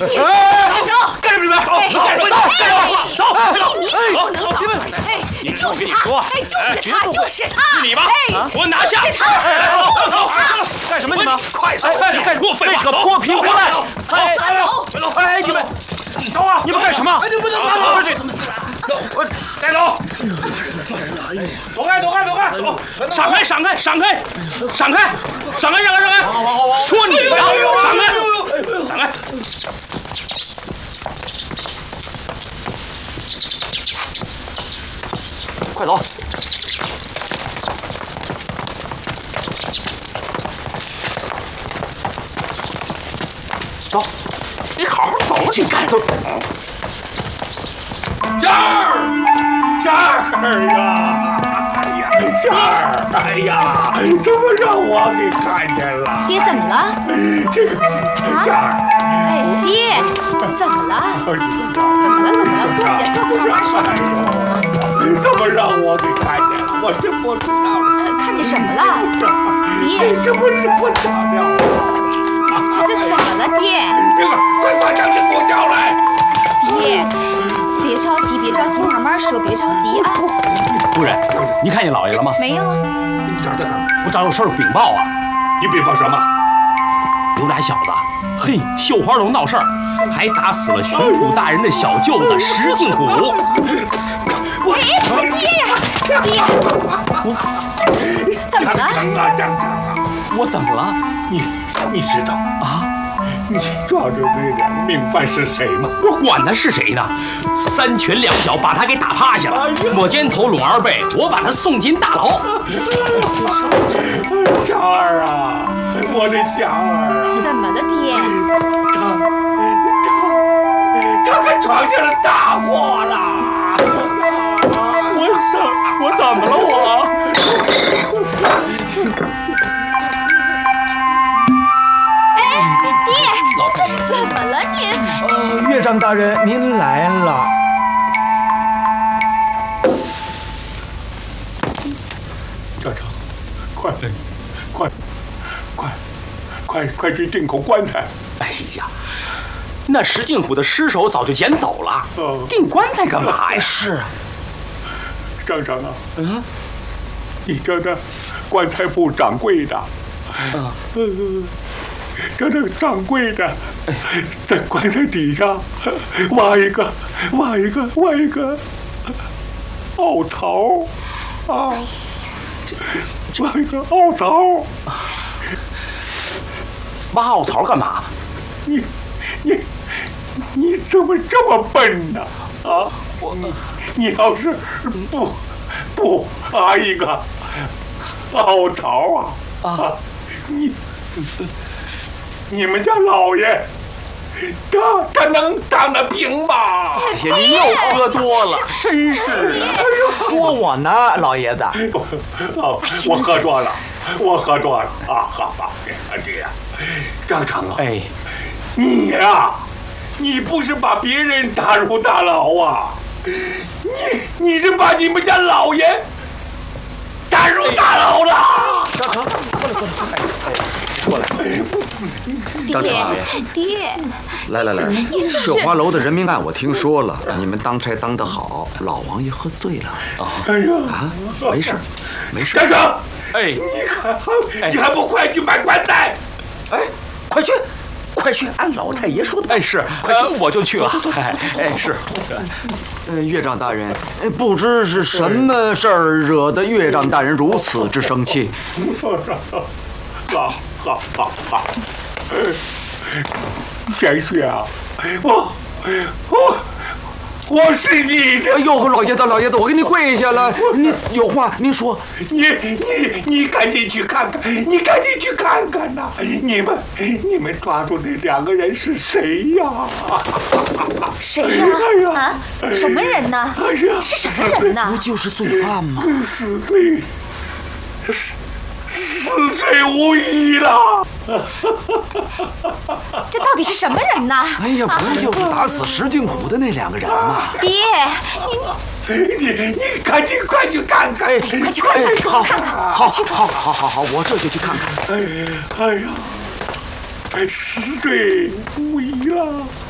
你住手！ 干什么你们？走！ 你不能走！哎，就是他！哎，就是他！ 是你吧？ 哎， 给我拿下！走！干什么你们？快走！干给我废话！这个泼皮无赖！哎，你们走啊！你们干什么？你不能打走！带走！躲开！走！闪开！让开！说你呢！闪开！快走！走！你好好走！你赶走！ 仙儿呀！仙儿！哎呀，怎么让我给看见了？ 爹怎么了？ 这个是仙儿。 哎，爹，怎么了？坐下。 怎么让我给看见了？我真不知道了。 看见什么了？爹， 这什么是不得了啊？ 这怎么了，爹？ 这个，快把张经给我叫来！ 爹，别着急，慢慢说，别着急啊。 夫人，你看见老爷了吗？ 没有啊。 你找他干嘛？ 我找有事儿禀报啊。 你禀报什么？ 有俩小子，嘿，绣花楼闹事儿，还打死了巡抚大人的小舅子石敬虎。 爹，怎么了？ 张成啊！ 我怎么了？ 你知道啊？你抓住那个命犯是谁吗？ 我管他是谁呢！3拳2脚把他给打趴下了，抹肩头拢2背，我把他送进大牢。 小儿啊，我的小儿啊！ 怎么了，爹？ 他可闯下了大祸了！我怎么了我？ 爹，这是怎么了您？ 岳丈大人，您来了。 张成，快去订口棺材！ 哎呀，那石敬虎的尸首早就捡走了，订棺材干嘛呀？ 是啊， 张成啊，你叫那棺材铺掌柜的，叫那掌柜的在棺材底下挖一个凹槽啊，挖一个凹槽。 挖凹槽干嘛？ 你怎么这么笨呢？啊，你要是不挖一个凹槽啊，你们家老爷他能当得平吗？ 您又喝多了，真是的。 说我呢，老爷子。 我喝多了啊！好，爹，张成啊， 哎， 你呀，你不是把别人打入大牢啊，你是把你们家老爷打入大牢了。 张成，过来。张成老爷， 爹， 来，绣花楼的人命案我听说了，你们当差当得好，老王爷喝醉了。 哎呀， 没事。 张成， 哎， 你还不快去买棺材？ 哎，快去，按老太爷说的。 哎，是，我就去了。哎，是。 岳丈大人，不知是什么事儿惹得岳丈大人如此之生气。 好，贤婿啊，我是你的。 哎呦，老爷子，我给你跪下了，你有话您说。 你赶紧去看看呐！你们抓住那2个人是谁呀？ 谁呀？啊，什么人呢？是什么人呢？ 不就是罪犯吗？ 死罪无疑了。 这到底是什么人呢？ 哎呀，不就是打死石敬虎的那2个人吗？ 爹， 你赶紧快去看看！ 快去看看！ 好，我这就去看看。 哎呀，死罪无疑了。